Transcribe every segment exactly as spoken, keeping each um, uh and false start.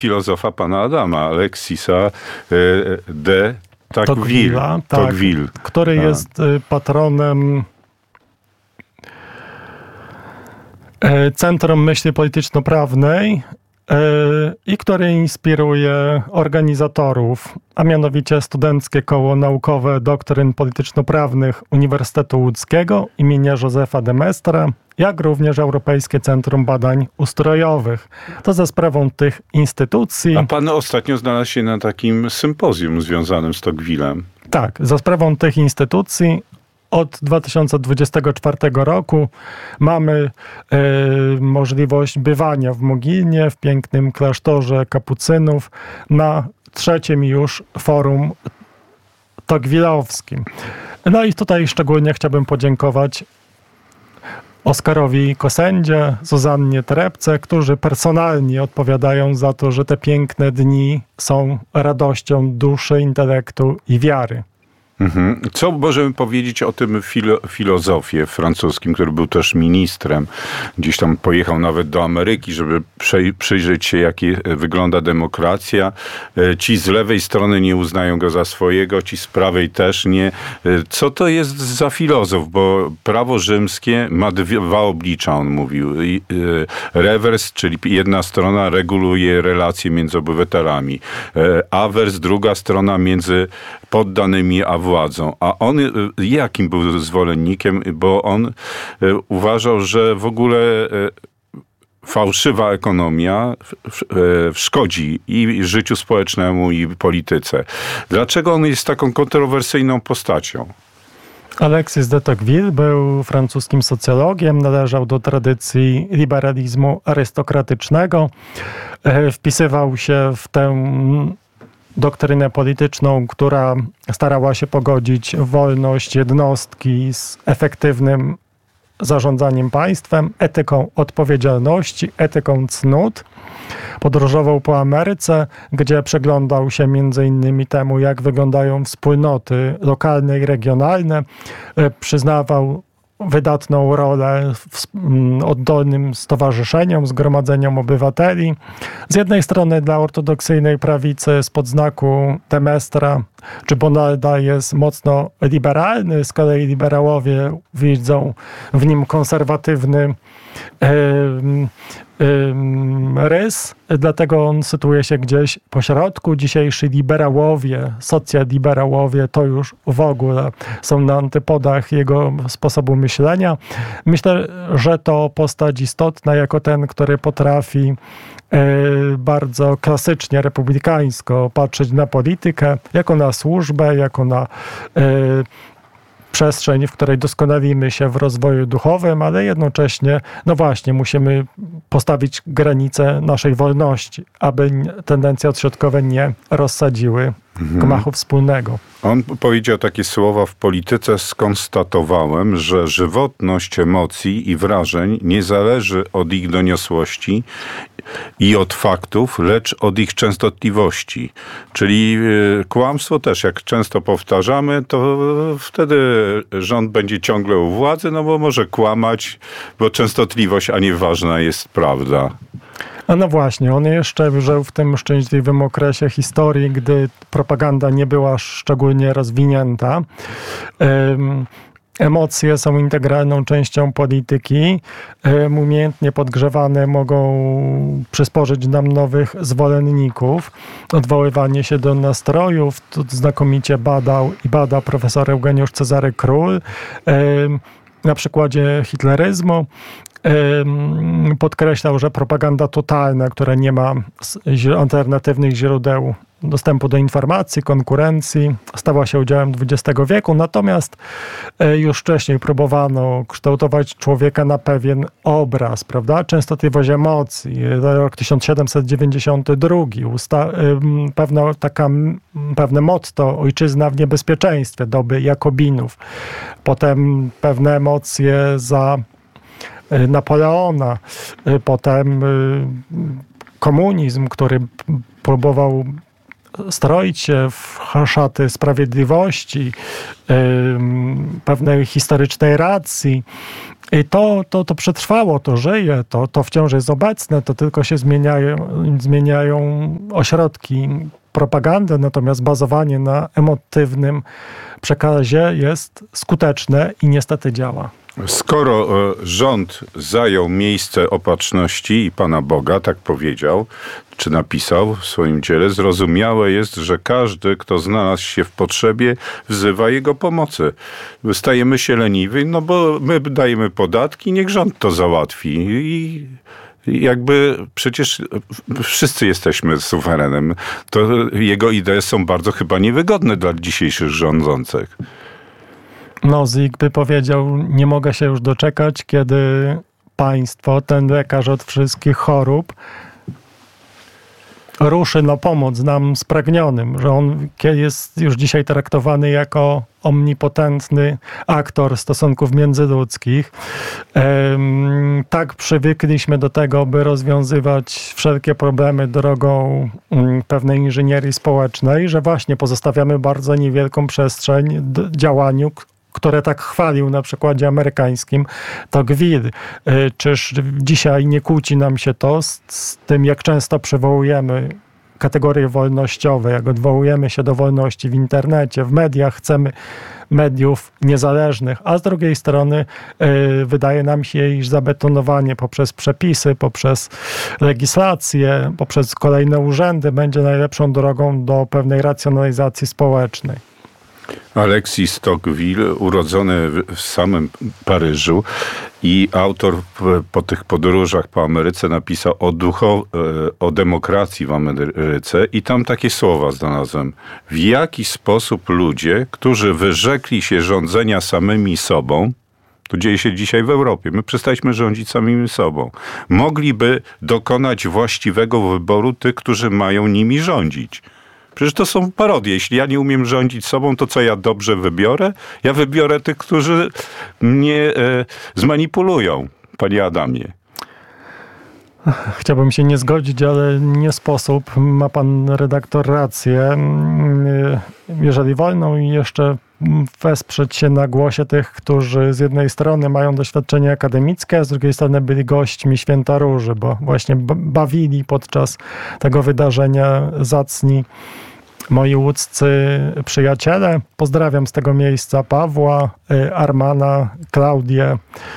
filozofa pana Adama, Aleksisa de Tocqueville, tak, Tocqueville. który A. jest patronem Centrum Myśli Polityczno-Prawnej i który inspiruje organizatorów, a mianowicie Studenckie Koło Naukowe Doktryn Polityczno-Prawnych Uniwersytetu Łódzkiego imienia Józefa de Maistre, jak również Europejskie Centrum Badań Ustrojowych. To za sprawą tych instytucji... A pan ostatnio znalazł się na takim sympozjum związanym z Tocquevillem. Tak, za sprawą tych instytucji od dwa tysiące dwudziestego czwartego roku mamy e, możliwość bywania w Mogilnie, w pięknym klasztorze kapucynów, na trzecim już forum tocquevillowskim. No i tutaj szczególnie chciałbym podziękować Oskarowi Kosendzie, Zuzannie Trepce, którzy personalnie odpowiadają za to, że te piękne dni są radością duszy, intelektu i wiary. Mhm. Co możemy powiedzieć o tym filo, filozofie francuskim, który był też ministrem? Gdzieś tam pojechał nawet do Ameryki, żeby przej, przyjrzeć się, jak wygląda demokracja. Ci z lewej strony nie uznają go za swojego, ci z prawej też nie. Co to jest za filozof? Bo prawo rzymskie ma dwa oblicza, on mówił. Rewers, czyli jedna strona reguluje relacje między obywatelami. Awers, druga strona między poddanymi a władzą. A on jakim był zwolennikiem? Bo on uważał, że w ogóle fałszywa ekonomia szkodzi i życiu społecznemu, i polityce. Dlaczego on jest taką kontrowersyjną postacią? Alexis de Tocqueville był francuskim socjologiem, należał do tradycji liberalizmu arystokratycznego. Wpisywał się w tę doktrynę polityczną, która starała się pogodzić wolność jednostki z efektywnym zarządzaniem państwem, etyką odpowiedzialności, etyką cnót. Podróżował po Ameryce, gdzie przeglądał się między innymi temu, jak wyglądają wspólnoty lokalne i regionalne. Przyznawał wydatną rolę w oddolnym stowarzyszeniom, zgromadzeniom obywateli. Z jednej strony dla ortodoksyjnej prawicy spod znaku de Maistre czy Bonalda jest mocno liberalny, z kolei liberałowie widzą w nim konserwatywny yy, yy, rys, dlatego on sytuuje się gdzieś po środku. Dzisiejsi liberałowie, socjaliberałowie to już w ogóle są na antypodach jego sposobu myślenia. Myślę, że to postać istotna jako ten, który potrafi bardzo klasycznie, republikańsko patrzeć na politykę, jako na służbę, jako na y, przestrzeń, w której doskonalimy się w rozwoju duchowym, ale jednocześnie, no właśnie, musimy postawić granice naszej wolności, aby tendencje odśrodkowe nie rozsadziły gmachu wspólnego. On powiedział takie słowa: w polityce skonstatowałem, że żywotność emocji i wrażeń nie zależy od ich doniosłości i od faktów, lecz od ich częstotliwości. Czyli kłamstwo też, jak często powtarzamy, to wtedy rząd będzie ciągle u władzy, no bo może kłamać, bo częstotliwość, a nie ważna jest prawda. A no właśnie, on jeszcze żył w tym szczęśliwym okresie historii, gdy propaganda nie była szczególnie rozwinięta. Um, Emocje są integralną częścią polityki. Umiejętnie podgrzewane mogą przysporzyć nam nowych zwolenników. Odwoływanie się do nastrojów tu znakomicie badał i bada profesor Eugeniusz Cezary Król. Na przykładzie hitleryzmu podkreślał, że propaganda totalna, która nie ma alternatywnych źródeł dostępu do informacji, konkurencji, stała się udziałem dwudziestego wieku, natomiast już wcześniej próbowano kształtować człowieka na pewien obraz, prawda? Częstotliwość emocji, rok tysiąc siedemset dziewięćdziesiąty drugi, usta- pewna, taka, pewne motto ojczyzna w niebezpieczeństwie doby Jakobinów, potem pewne emocje za Napoleona, potem komunizm, który próbował stroić się w szaty sprawiedliwości, pewnej historycznej racji. I to, to, to przetrwało, to żyje, to, to wciąż jest obecne, to tylko się zmieniają, zmieniają ośrodki propagandy, natomiast bazowanie na emotywnym przekazie jest skuteczne i niestety działa. Skoro rząd zajął miejsce opatrzności i Pana Boga, tak powiedział, czy napisał w swoim dziele, zrozumiałe jest, że każdy, kto znalazł się w potrzebie, wzywa jego pomocy. Stajemy się leniwi, no bo my dajemy podatki, niech rząd to załatwi. I jakby przecież wszyscy jesteśmy suwerenem. To jego idee są bardzo chyba niewygodne dla dzisiejszych rządzących. Nozick by powiedział, nie mogę się już doczekać, kiedy państwo, ten lekarz od wszystkich chorób, ruszy na pomoc nam spragnionym, że on jest już dzisiaj traktowany jako omnipotentny aktor stosunków międzyludzkich. Ehm, tak przywykliśmy do tego, by rozwiązywać wszelkie problemy drogą um, pewnej inżynierii społecznej, że właśnie pozostawiamy bardzo niewielką przestrzeń do działaniu, które tak chwalił na przykładzie amerykańskim Tocqueville. Czyż dzisiaj nie kłóci nam się to z, z tym, jak często przywołujemy kategorie wolnościowe, jak odwołujemy się do wolności w internecie, w mediach, chcemy mediów niezależnych, a z drugiej strony yy, wydaje nam się, iż zabetonowanie poprzez przepisy, poprzez legislację, poprzez kolejne urzędy będzie najlepszą drogą do pewnej racjonalizacji społecznej. Alexis Tocqueville, urodzony w samym Paryżu i autor po tych podróżach po Ameryce napisał o, duchow- o demokracji w Ameryce i tam takie słowa znalazłem. W jaki sposób ludzie, którzy wyrzekli się rządzenia samymi sobą, to dzieje się dzisiaj w Europie, my przestaliśmy rządzić samymi sobą, mogliby dokonać właściwego wyboru tych, którzy mają nimi rządzić. Przecież to są parodie. Jeśli ja nie umiem rządzić sobą, to co ja dobrze wybiorę? Ja wybiorę tych, którzy mnie e, zmanipulują, panie Adamie. Chciałbym się nie zgodzić, ale nie sposób. Ma pan redaktor rację. Jeżeli wolno i jeszcze wesprzeć się na głosie tych, którzy z jednej strony mają doświadczenie akademickie, a z drugiej strony byli gośćmi Święta Róży, bo właśnie bawili podczas tego wydarzenia zacni moi łódzcy przyjaciele. Pozdrawiam z tego miejsca Pawła, Armana, Klaudię,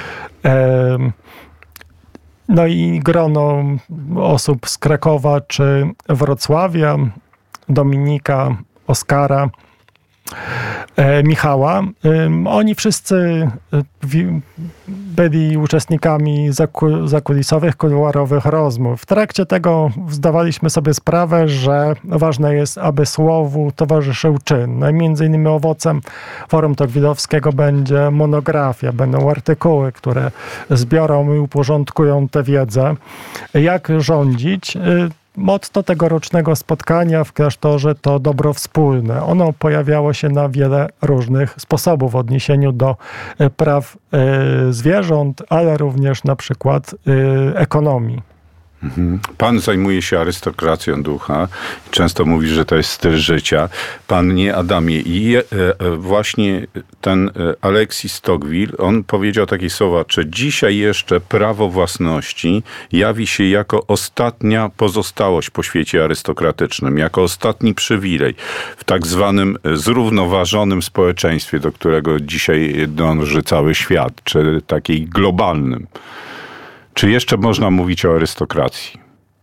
no i grono osób z Krakowa czy Wrocławia, Dominika, Oskara, Michała. Oni wszyscy byli uczestnikami zakulisowych, kuluarowych rozmów. W trakcie tego zdawaliśmy sobie sprawę, że ważne jest, aby słowu towarzyszył czyn. No i między innymi owocem Forum Tocqueville'owskiego będzie monografia, będą artykuły, które zbiorą i uporządkują tę wiedzę. Jak rządzić? Motto tegorocznego spotkania w klasztorze to dobro wspólne. Ono pojawiało się na wiele różnych sposobów w odniesieniu do praw y, zwierząt, ale również na przykład y, ekonomii. Pan zajmuje się arystokracją ducha. Często mówi, że to jest styl życia. Pan nie, Adamie. I właśnie ten Alexis Tocqueville, on powiedział takie słowa, czy dzisiaj jeszcze prawo własności jawi się jako ostatnia pozostałość po świecie arystokratycznym, jako ostatni przywilej w tak zwanym zrównoważonym społeczeństwie, do którego dzisiaj dąży cały świat, czy takiej globalnym. Czy jeszcze można mówić o arystokracji?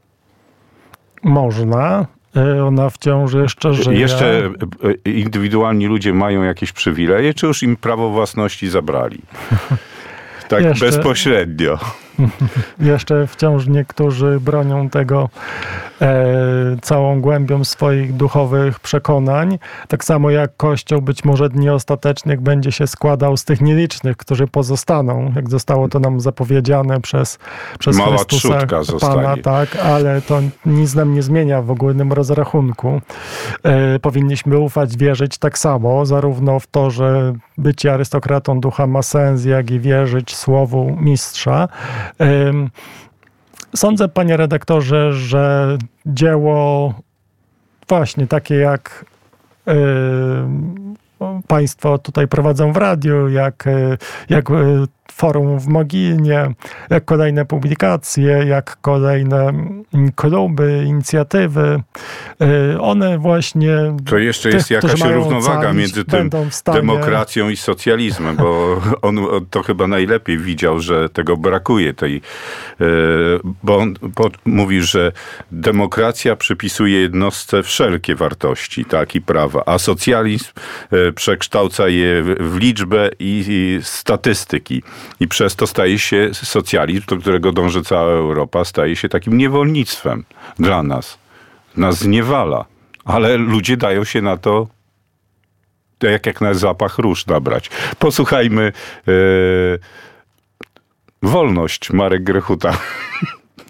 Można. Ona wciąż jeszcze żyje. Jeszcze indywidualni ludzie mają jakieś przywileje, czy już im prawo własności zabrali? Tak jeszcze, bezpośrednio. Jeszcze wciąż niektórzy bronią tego e, całą głębią swoich duchowych przekonań. Tak samo jak Kościół być może dni ostatecznych będzie się składał z tych nielicznych, którzy pozostaną, jak zostało to nam zapowiedziane przez, przez Mała Chrystusa trzódka zostanie. Pana, tak, ale to nic nam nie zmienia w ogólnym rozrachunku. E, powinniśmy ufać, wierzyć tak samo, zarówno w to, że bycie arystokratą ducha ma sens, jak i wierzyć słowu mistrza. Sądzę, panie redaktorze, że dzieło właśnie takie jak yy, państwo tutaj prowadzą w radiu, jak, jak forum w Mogilnie, jak kolejne publikacje, jak kolejne kluby, inicjatywy. One właśnie... To jeszcze jest tych, jakaś równowaga między tym demokracją i socjalizmem, bo on to chyba najlepiej widział, że tego brakuje. Tej, bo on mówi, że demokracja przypisuje jednostce wszelkie wartości, tak, i prawa, a socjalizm przekształca je w liczbę i, i statystyki. I przez to staje się socjalizm, do którego dąży cała Europa, staje się takim niewolnictwem dla nas. Nas zniewala. Ale ludzie dają się na to, jak, jak na zapach róż nabrać. Posłuchajmy yy, Wolność, Marek Grechuta.